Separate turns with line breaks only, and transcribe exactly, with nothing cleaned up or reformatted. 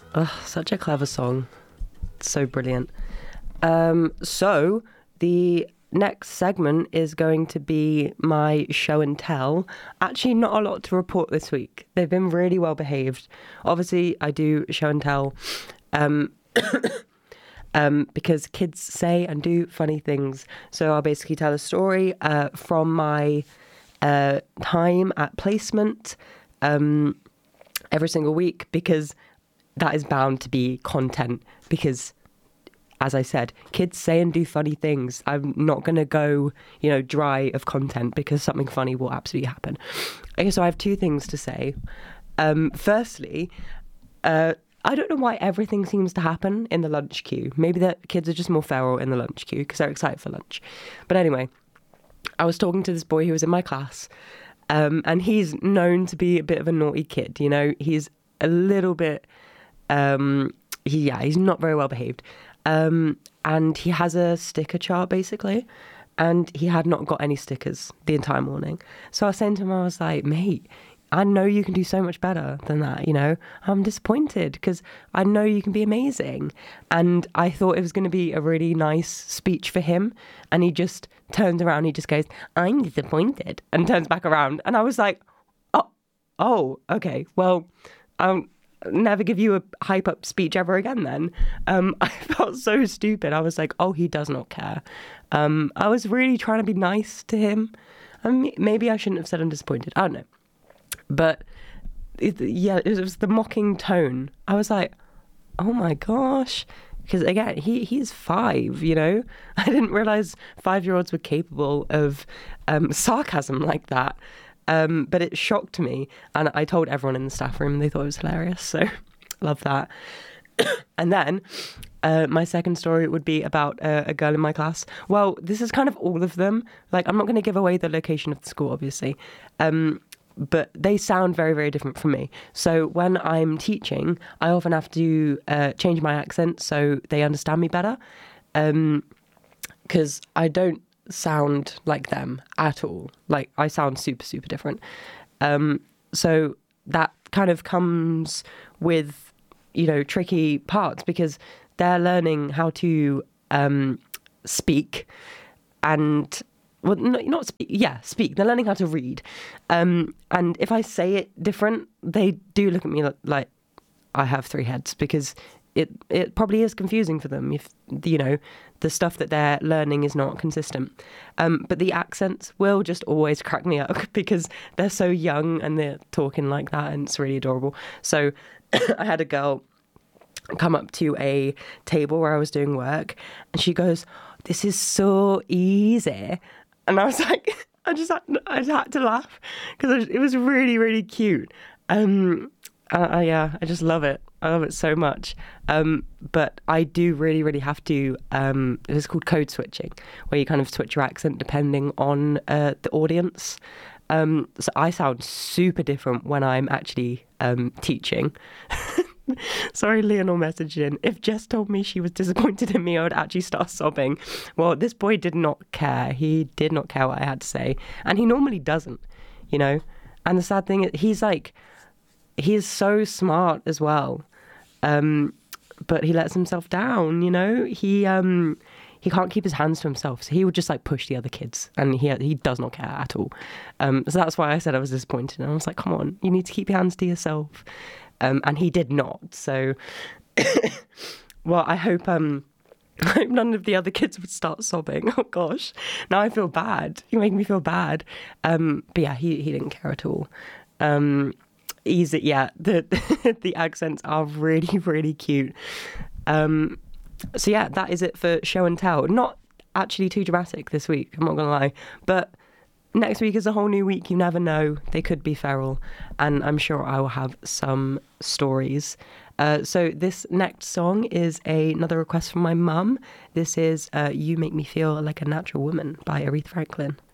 Ugh, such a clever song. So brilliant. Um, so the next segment is going to be my show and tell. Actually, not a lot to report this week. They've been really well behaved. Obviously, I do show and tell um, um, because kids say and do funny things. So I'll basically tell a story uh, from my uh, time at placement um, every single week, because that is bound to be content, because as I said, kids say and do funny things. I'm not going to go, you know, dry of content, because something funny will absolutely happen. Okay, so I have two things to say. Um, firstly, uh, I don't know why everything seems to happen in the lunch queue. Maybe the kids are just more feral in the lunch queue because they're excited for lunch. But anyway, I was talking to this boy who was in my class, um, and he's known to be a bit of a naughty kid. You know, he's a little bit, um, he, yeah, he's not very well behaved. Um, and he has a sticker chart, basically, and he had not got any stickers the entire morning. So I was saying to him, I was like, mate, I know you can do so much better than that, you know? I'm disappointed because I know you can be amazing. And I thought it was going to be a really nice speech for him. And he just turns around, he just goes, I'm disappointed, and turns back around. And I was like, oh, oh, okay, well, um, never give you a hype up speech ever again then. Um, I felt so stupid. I was like, oh, he does not care. Um, I was really trying to be nice to him. I mean, maybe I shouldn't have said I'm disappointed. I don't know. But it, yeah, it was the mocking tone. I was like, oh my gosh. Because again, he, he's five, you know? I didn't realize five-year-olds were capable of um, sarcasm like that. Um, but it shocked me, and I told everyone in the staff room, and they thought it was hilarious. So, love that. And then, uh, my second story would be about uh, a girl in my class. Well, this is kind of all of them. Like, I'm not going to give away the location of the school, obviously, um, but they sound very, very different from me. So when I'm teaching, I often have to uh, change my accent so they understand me better, because um, I don't sound like them at all. Like, I sound super, super different. Um, so that kind of comes with, you know, tricky parts, because they're learning how to um, speak and, well, not, not speak, yeah, speak. They're learning how to read. Um, and if I say it different, they do look at me like I have three heads, because it it probably is confusing for them if, you know, the stuff that they're learning is not consistent. Um, but the accents will just always crack me up because they're so young and they're talking like that, and it's really adorable. So I had a girl come up to a table where I was doing work, and she goes, "This is so easy." And I was like, I just had, I just had to laugh because it was really, really cute. Um, uh, yeah, I just love it. I love it so much. Um, but I do really, really have to, um, it's called code switching, where you kind of switch your accent depending on uh, the audience. Um, so I sound super different when I'm actually um, teaching. Sorry, Leonor messaged in. If Jess told me she was disappointed in me, I would actually start sobbing. Well, this boy did not care. He did not care what I had to say. And he normally doesn't, you know? And the sad thing is, he's like, he's so smart as well. Um, but he lets himself down, you know? He um, he can't keep his hands to himself. So he would just like push the other kids, and he he does not care at all. Um, so that's why I said I was disappointed. And I was like, come on, you need to keep your hands to yourself. Um, and he did not. So, well, I hope um, I hope none of the other kids would start sobbing. Oh gosh, now I feel bad. You make me feel bad. Um, but yeah, he he didn't care at all. Um, easy, yeah. The the accents are really, really cute. Um, so yeah, that is it for show and tell. Not actually too dramatic this week, I'm not gonna lie, but next week is a whole new week. You never know, they could be feral, and I'm sure I will have some stories. Uh, so this next song is a, another request from my mum. This is uh, You Make Me Feel Like a Natural Woman by Aretha Franklin.